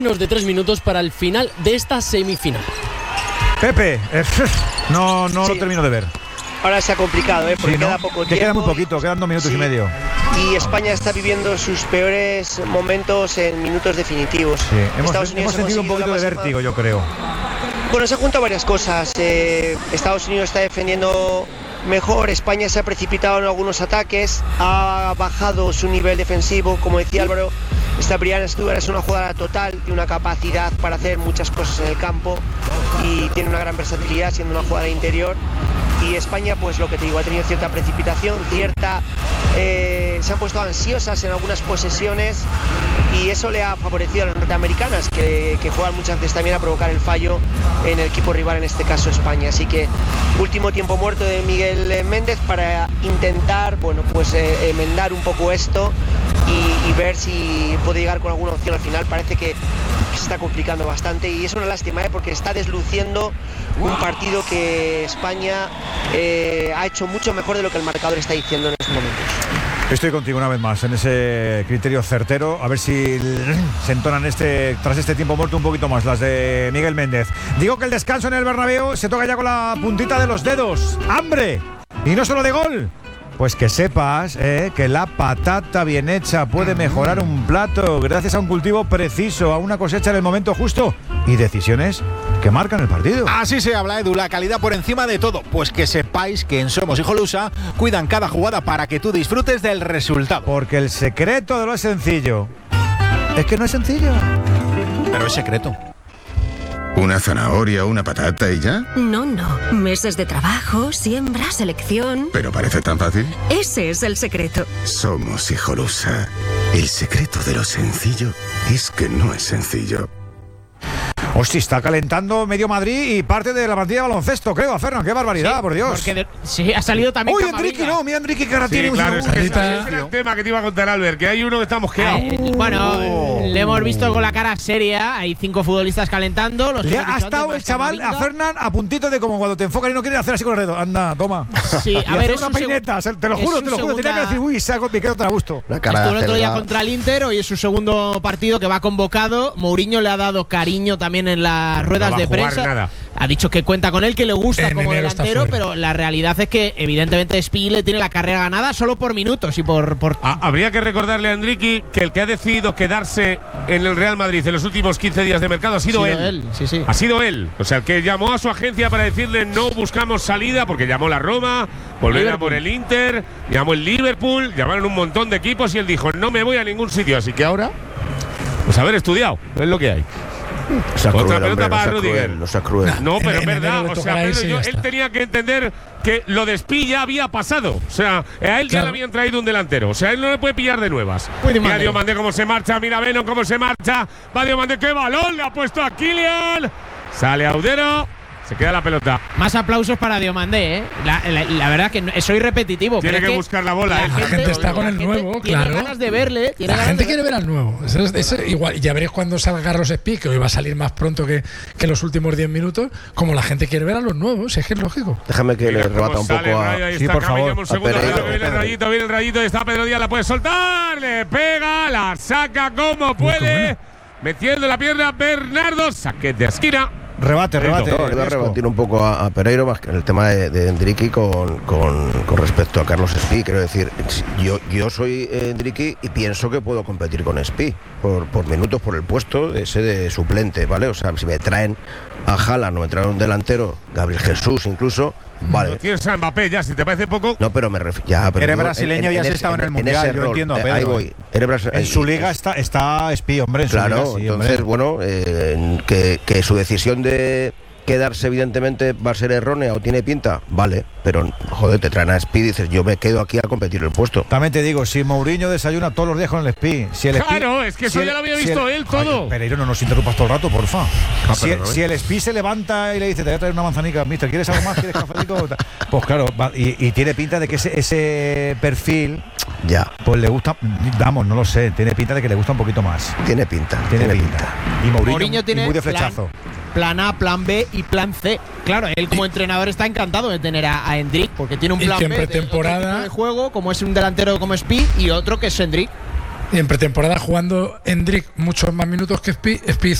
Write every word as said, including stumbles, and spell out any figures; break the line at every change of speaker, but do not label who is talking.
Menos de tres minutos para el final de esta semifinal.
Pepe, eh, no, no sí. lo termino de ver.
Ahora se ha complicado, ¿eh? Porque
sí, ¿no?
queda poco
Te
tiempo.
queda muy poquito, quedan dos minutos
sí.
y medio.
Y España está viviendo sus peores momentos en minutos definitivos.
Sí. Hemos,
Estados Unidos
hemos sentido un poquito de vértigo, yo creo.
Bueno, se han juntado varias cosas. Eh, Estados Unidos está defendiendo mejor, España se ha precipitado en algunos ataques, ha bajado su nivel defensivo, como decía Álvaro. Esta Brianna Stewart es una jugadora total, tiene una capacidad para hacer muchas cosas en el campo y tiene una gran versatilidad siendo una jugadora interior. Y España, pues lo que te digo, ha tenido cierta precipitación, cierta eh, se han puesto ansiosas en algunas posesiones y eso le ha favorecido a las norteamericanas que, que juegan muchas veces también a provocar el fallo en el equipo rival, en este caso España. Así que último tiempo muerto de Miguel Méndez para intentar, bueno, pues eh, enmendar un poco esto y, y ver si puede llegar con alguna opción al final. Parece que se está complicando bastante y es una lástima, ¿eh? Porque está desluciendo un partido que España eh, ha hecho mucho mejor de lo que el marcador está diciendo en estos momentos.
Estoy contigo una vez más en ese criterio certero, a ver si se entonan este tras este tiempo muerto un poquito más las de Miguel Méndez. Digo que el descanso en el Bernabéu se toca ya con la puntita de los dedos. ¡Hambre! Y no solo de gol. Pues que sepas eh, que la patata bien hecha puede mejorar un plato gracias a un cultivo preciso, a una cosecha en el momento justo y decisiones que marcan el partido.
Así se habla, Edu, la calidad por encima de todo. Pues que sepáis que en Somos Hijolusa cuidan cada jugada para que tú disfrutes del resultado.
Porque el secreto de lo sencillo es que no es sencillo,
pero es secreto.
¿Una zanahoria, una patata y ya?
No, no. Meses de trabajo, siembra, selección.
¿Pero parece tan fácil?
Ese es el secreto.
Somos Hijolusa. El secreto de lo sencillo es que no es sencillo.
Hostia, está calentando medio Madrid y parte de la plantilla de baloncesto, creo, Fernan. ¡Qué barbaridad,
sí,
por Dios!
Porque de, sí, ha salido también.
¡Uy, Enrique, no! Mira, Enrique, que ahora
sí,
tiene un
claro,
segundo.
Es que ese era el tema que te iba a contar, Albert, que hay uno que está mosqueado.
Eh, bueno, oh. le hemos visto con la cara seria. Hay cinco futbolistas calentando. Los
le ha estado el chaval a Fernan a puntito de como cuando te enfocan y no quieres hacer así con el dedo. Anda, toma.
Sí, a
y
ver,
hacer una peineta. Te lo juro, te lo juro. Tenía que decir, uy, saco, me quedo tan a gusto.
La cara Estuvo el otro día contra el Inter. Hoy es su segundo partido que va convocado. Mourinho le ha dado cariño también en las ruedas
no
de prensa. Nada. Ha dicho que cuenta con él, que le gusta en como delantero, pero la realidad es que evidentemente Spi le tiene la carrera ganada solo por minutos y por… por
ah, habría que recordarle a Enrique que el que ha decidido quedarse en el Real Madrid en los últimos quince días de mercado ha sido,
ha sido
él.
él sí, sí.
Ha sido él. O sea, el que llamó a su agencia para decirle no buscamos salida, porque llamó la Roma, volver a por el Inter, llamó el Liverpool, llamaron un montón de equipos y él dijo no me voy a ningún sitio. Así que ahora, pues haber estudiado, es lo que hay.
O sea,
Otra
cruel,
pelota
hombre,
para
no
Rudiger.
No sea cruel.
No, pero
en,
es
en
verdad. O sea, Pedro, yo, él tenía que entender que lo de Spi ya había pasado. O sea, a él claro. ya le habían traído un delantero. O sea, él no le puede pillar de nuevas. Mira Diomandé cómo se marcha, mira Beno cómo se marcha. Va Diomandé, qué balón le ha puesto a Kylian. Sale Audero. Se queda la pelota.
Más aplausos para Diomandé, ¿eh? La, la, la verdad que soy repetitivo.
Tiene
pero
que,
que
buscar la bola.
La,
¿eh?
la gente está con el nuevo,
tiene
claro.
Tiene ganas de verle.
La gente quiere ver al nuevo. Eso es, eso, igual, ya veréis cuando salga Carlos Spi, que hoy va a salir más pronto que, que los últimos diez minutos, como la gente quiere ver a los nuevos. Es que es lógico.
Déjame que Mira le rebata un poco a…
Ahí
sí,
está,
por favor.
Un segundo, Pereiro, viene el rayito, viene el rayito. Y está Pedro Díaz, la puede soltar. Le pega, la saca como puede. Metiendo la pierna Bernardo. Saque de esquina.
Rebate, rebate.
No, le voy a rebatir un poco a, a Pereiro más que en el tema de, de Endriqui con, con, con respecto a Carlos Spi. Quiero decir, yo, yo soy Endriqui y pienso que puedo competir con Spi por, por minutos, por el puesto de ese de suplente, ¿vale? O sea, si me traen a Haaland o me traen un delantero, Gabriel Jesús incluso, vale.
No tienes a Mbappé ya, si te parece poco.
No, pero me refiero. Ya, pero
eres brasileño y has estado en el mundial. Yo entiendo a Pedro.
Ahí voy.
En su liga está, está Spi, hombre. En
claro,
su liga, sí,
entonces,
hombre.
bueno, eh, que, que su decisión de quedarse evidentemente va a ser errónea o tiene pinta, vale, pero joder, te traen a Spi y dices yo me quedo aquí a competir el puesto.
También te digo, si Mourinho desayuna todos los días con el Spi, si el
claro,
Spi,
es que
si
eso
el,
ya lo había
si
visto
el,
él todo.
Ay, Pereiro, no nos interrumpas todo el rato, porfa.
Ah,
si,
pero,
si el Spi se levanta y le dice te voy a traer una manzanica, mister, ¿quieres algo más? ¿Quieres cafecito? Pues claro, va, y, y tiene pinta de que ese, ese perfil
ya,
pues le gusta, vamos, no lo sé, tiene pinta de que le gusta un poquito más.
Tiene pinta,
tiene,
tiene
pinta.
pinta.
Y Mourinho,
Mourinho tiene
y muy de flechazo.
Plan, plan A, plan B y plan C. Claro, él como entrenador está encantado de tener a, a Endrick porque tiene un plan
y que en
B de,
pretemporada
de juego, como es un delantero como Spi y otro que es Endrick.
Y en pretemporada jugando Hendrik muchos más minutos que Spi, Spi